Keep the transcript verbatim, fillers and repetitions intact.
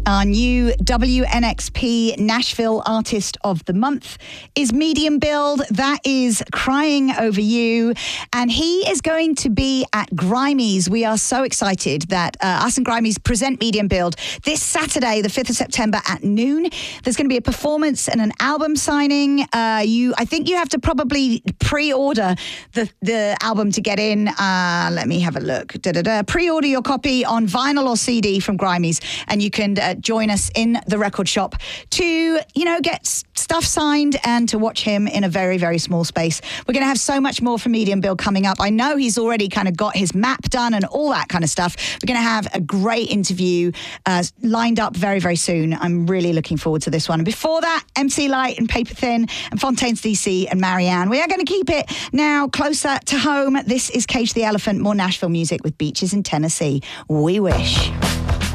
Our new W N X P Nashville Artist of the Month is Medium Build. That is Crying Over You. And he is going to be at Grimey's. We are so excited that uh, us and Grimey's present Medium Build this Saturday, the fifth of September at noon. There's going to be a performance and an album signing. Uh, you, I think you have to probably pre-order the, the album to get in. Uh, let me have a look. Da-da-da. Pre-order your copy on vinyl or C D from Grimey's, and you can uh, join us in the record shop to, you know, get stuff signed and to watch him in a very, very small space. We're going to have so much more from Medium Build coming up. I know he's already kind of got his map done and all that kind of stuff. We're going to have a great interview uh, lined up very, very soon. I'm really looking forward to this one. And before that, M C Lyte and Paper Thin and Fontaines D C and Marianne. We are going to keep it now closer to home. This is Cage the Elephant, more Nashville music with Beaches in Tennessee. We wish.